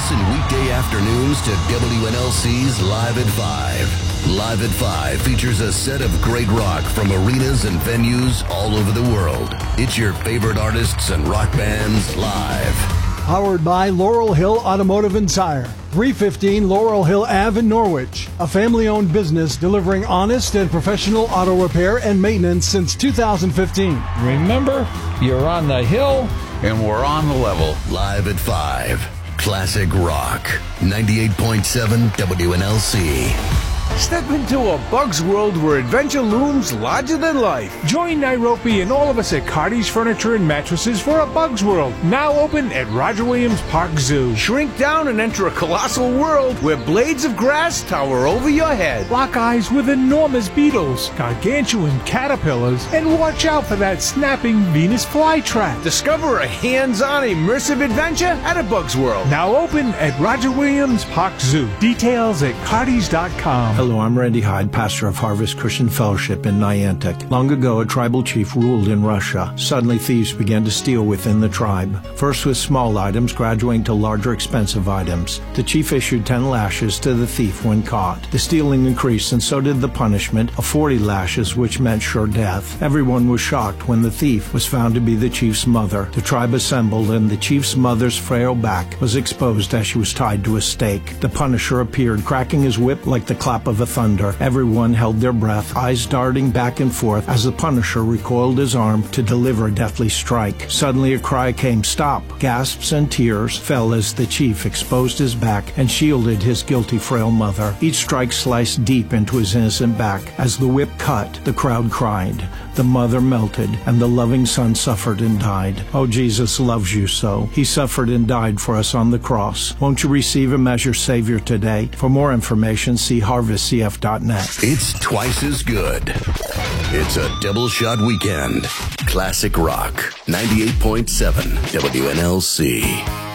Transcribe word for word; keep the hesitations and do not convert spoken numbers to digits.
Listen weekday afternoons to W N L C's Live at five. Live at five features a set of great rock from arenas and venues all over the world. It's your favorite artists and rock bands live. Powered by Laurel Hill Automotive and Tire, three fifteen Laurel Hill Avenue in Norwich, a family-owned business delivering honest and professional auto repair and maintenance since two thousand fifteen. Remember, you're on the hill, and we're on the level. Live at five, classic rock, ninety-eight point seven W N L C. Step into a Bug's world where adventure looms larger than life. Join Nairobi and all of us at Cardi's Furniture and Mattresses for a Bug's World, now open at Roger Williams Park Zoo. Shrink down and enter a colossal world where blades of grass tower over your head. Lock eyes with enormous beetles, gargantuan caterpillars, and watch out for that snapping Venus flytrap. Discover a hands-on immersive adventure at a Bug's World. Now open at Roger Williams Park Zoo. Details at cardis dot com. Hello, I'm Randy Hyde, pastor of Harvest Christian Fellowship in Niantic. Long ago, a tribal chief ruled in Russia. Suddenly, thieves began to steal within the tribe. First with small items, graduating to larger, expensive items. The chief issued ten lashes to the thief when caught. The stealing increased, and so did the punishment of forty lashes, which meant sure death. Everyone was shocked when the thief was found to be the chief's mother. The tribe assembled, and the chief's mother's frail back was exposed as she was tied to a stake. The punisher appeared, cracking his whip like the clap of a thunder. Everyone held their breath, eyes darting back and forth as the punisher recoiled his arm to deliver a deathly strike. Suddenly a cry came, "Stop!" Gasps and tears fell as the chief exposed his back and shielded his guilty frail mother. Each strike sliced deep into his innocent back. As the whip cut, the crowd cried. The mother melted, and the loving son suffered and died. Oh, Jesus loves you so. He suffered and died for us on the cross. Won't you receive him as your Savior today? For more information, see harvest c f dot net. It's twice as good. It's a double shot weekend. Classic rock, ninety-eight point seven W N L C.